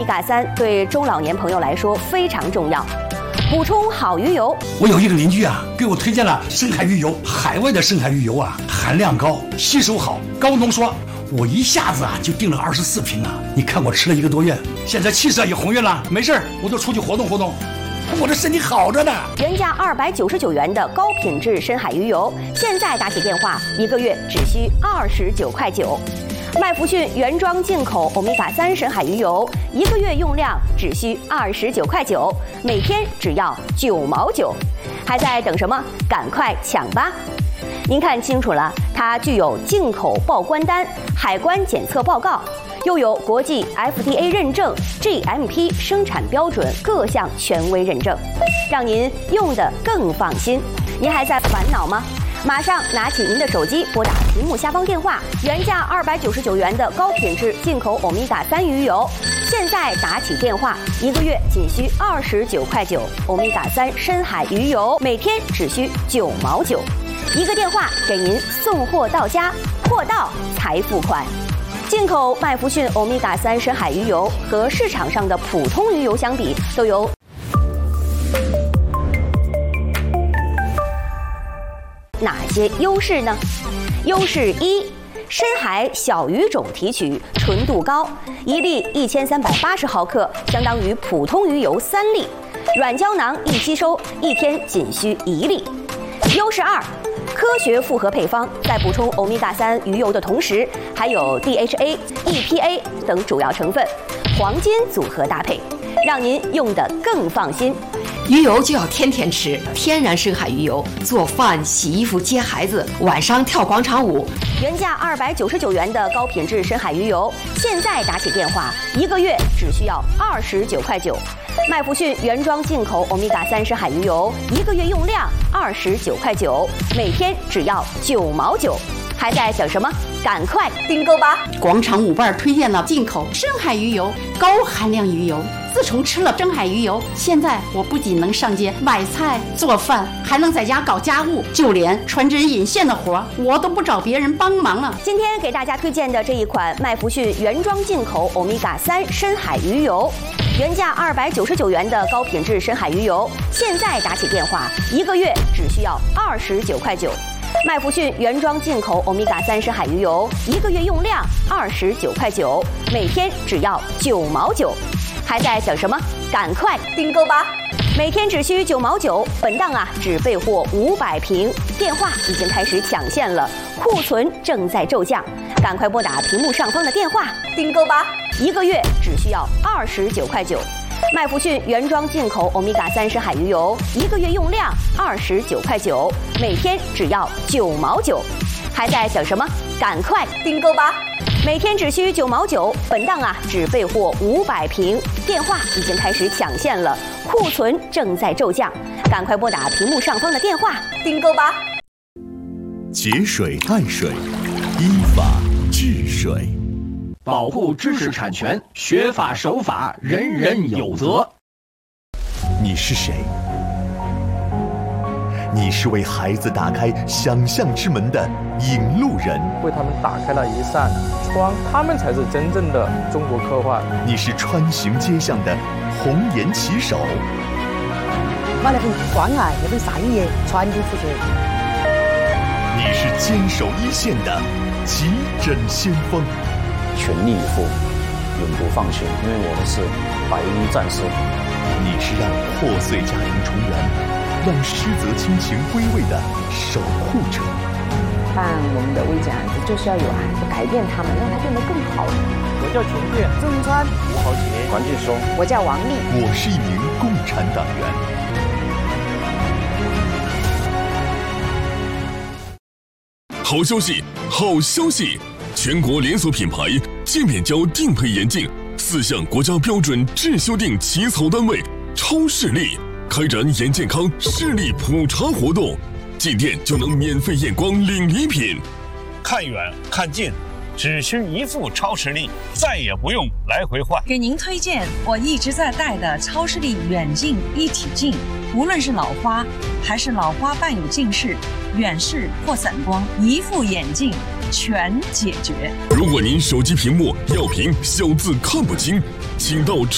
伽3对中老年朋友来说非常重要。补充好鱼油， 我有一个邻居啊，给我推荐了深海鱼油，海外的深海鱼油啊，含量高，吸收好，高浓缩。我一下子啊就订了24瓶啊！你看我吃了1个多月，现在气色也红润了，没事我就出去活动活动，我的身体好着呢。 原价299元的高品质深海鱼油，现在打起电话，1个月只需29.9块。麦弗逊原装进口欧米伽3深海鱼油，1个月用量只需29.9块，每天只要9毛9，还在等什么？赶快抢吧！您看清楚了，它具有进口报关单、海关检测报告，又有国际 FDA 认证、GMP 生产标准各项权威认证，让您用得更放心。您还在烦恼吗？马上拿起您的手机，拨打屏幕下方电话，原价299元的高品质进口欧米伽3鱼油，现在打起电话，1个月仅需29.9块，欧米伽3深海鱼油每天只需9毛9，1个电话给您送货到家，货到才付款。进口麦弗逊欧米伽3深海鱼油和市场上的普通鱼油相比，都有哪些优势呢？优势1，深海小鱼种提取，纯度高，1粒1380毫克，相当于普通鱼油3粒，软胶囊易吸收，1天仅需1粒。优势2，科学复合配方，在补充欧米伽3鱼油的同时，还有 DHA、EPA 等主要成分，黄金组合搭配，让您用得更放心。 鱼油就要天天吃，天然深海鱼油，做饭、洗衣服、接孩子，晚上跳广场舞。 原价299元的高品质深海鱼油，现在打起电话，1个月只需要29.9块。麦弗逊原装进口欧米伽3深海鱼油，1个月用量29.9块，每天只要9毛9，还在等什么？赶快订购吧！ 广场舞伴推荐了进口深海鱼油，高含量鱼油。自从吃了深海鱼油，现在我不仅能上街买菜做饭，还能在家搞家务，就连穿针引线的活我都不找别人帮忙了。 今天给大家推荐的这一款麦弗逊原装进口欧米伽3深海鱼油，原价299元的高品质深海鱼油，现在打起电话，1个月只需要29.9块。麦弗逊原装进口欧米伽3深海鱼油，1个月用量29.9块，每天只要9毛9，还在等什么？赶快订购吧！每天只需9毛9，本档啊只备货500瓶，电话已经开始抢线了，库存正在骤降，赶快拨打屏幕上方的电话订购吧！1个月只需要29.9块。麦弗逊原装进口欧米伽3深海鱼油，1个月用量29.9块，每天只要9毛9，还在等什么？赶快订购吧！每天只需9毛9，本档啊只备货500瓶，电话已经开始抢线了，库存正在骤降，赶快拨打屏幕上方的电话订购吧！ 节水爱水，依法治水。 保护知识产权，学法守法，人人有责。 你是谁？你是为孩子打开想象之门的引路人， 为他们打开了一扇窗，他们才是真正的中国科幻。 你是穿行街巷的红颜旗手， 我那份关爱，那份善意传递出去。 你是坚守一线的急诊先锋， 全力以赴，永不放弃，因为我们是白衣战士。 你是让破碎家庭重圆，让失责亲情归位的守护者。 办我们的危疾案子，就是要有孩子改变他们，让他变得更好。 我叫秦健、郑川、吴豪杰、 管劲松， 我叫王丽， 我是一名共产党员。 好消息，好消息！全国连锁品牌界面胶定配眼镜4项国家标准质修订起草单位超视力开展眼健康视力普查活动，进店就能免费验光领礼品。 看远看近，只需一副超视力，再也不用来回换。 给您推荐我一直在戴的超视力远近一体镜，无论是老花还是老花伴有近视、远视或散光，一副眼镜全解决。 如果您手机屏幕要屏小字看不清，请到